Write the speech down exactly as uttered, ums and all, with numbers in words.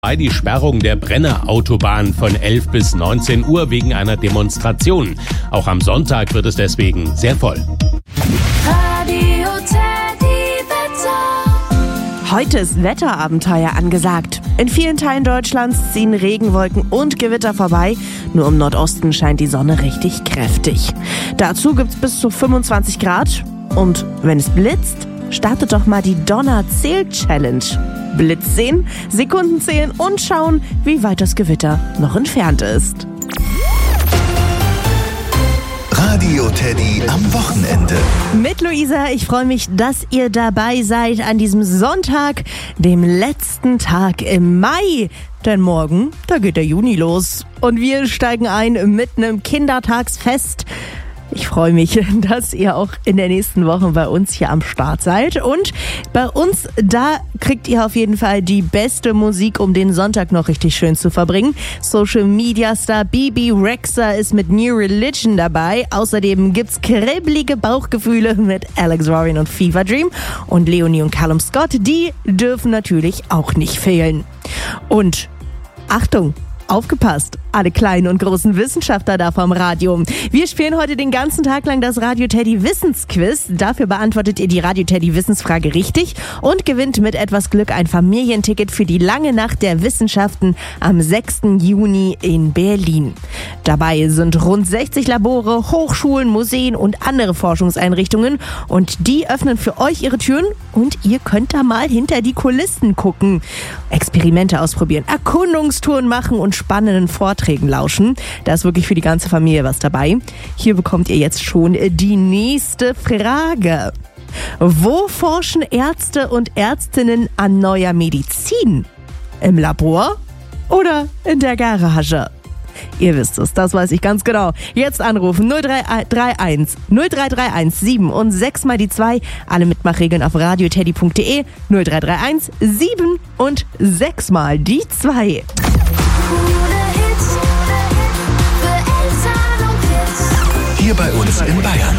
Die Sperrung der Brenner Autobahn von elf bis neunzehn Uhr wegen einer Demonstration. Auch am Sonntag wird es deswegen sehr voll. Radio Teddy Wetter. Heute ist Wetterabenteuer angesagt. In vielen Teilen Deutschlands ziehen Regenwolken und Gewitter vorbei. Nur im Nordosten scheint die Sonne richtig kräftig. Dazu gibt's bis zu fünfundzwanzig Grad. Und wenn es blitzt, startet doch mal die Donner-Zähl-Challenge. Blitz sehen, Sekunden zählen und schauen, wie weit das Gewitter noch entfernt ist. Radio Teddy am Wochenende. Mit Luisa, ich freue mich, dass ihr dabei seid an diesem Sonntag, dem letzten Tag im Mai. Denn morgen, da geht der Juni los. Und wir steigen ein mit einem Kindertagsfest. Ich freue mich, dass ihr auch in der nächsten Woche bei uns hier am Start seid. Und bei uns, da kriegt ihr auf jeden Fall die beste Musik, um den Sonntag noch richtig schön zu verbringen. Social Media Star Bebe Rexha ist mit New Religion dabei. Außerdem gibt's kribbelige Bauchgefühle mit Alex Warren und Fever Dream. Und Leonie und Callum Scott, die dürfen natürlich auch nicht fehlen. Und Achtung! Aufgepasst, alle kleinen und großen Wissenschaftler da vom Radio. Wir spielen heute den ganzen Tag lang das Radio Teddy Wissensquiz. Dafür beantwortet ihr die Radio Teddy Wissensfrage richtig und gewinnt mit etwas Glück ein Familienticket für die lange Nacht der Wissenschaften am sechsten Juni in Berlin. Dabei sind rund sechzig Labore, Hochschulen, Museen und andere Forschungseinrichtungen und die öffnen für euch ihre Türen und ihr könnt da mal hinter die Kulissen gucken. Experimente ausprobieren, Erkundungstouren machen und spannenden Vorträgen lauschen. Da ist wirklich für die ganze Familie was dabei. Hier bekommt ihr jetzt schon die nächste Frage. Wo forschen Ärzte und Ärztinnen an neuer Medizin? Im Labor oder in der Garage? Ihr wisst es, das weiß ich ganz genau. Jetzt anrufen null drei drei eins null drei drei eins sieben und sechs mal die zwei. Alle Mitmachregeln auf radioteddy punkt de null drei drei eins sieben und sechs mal die zwei. Hier bei uns in Bayern.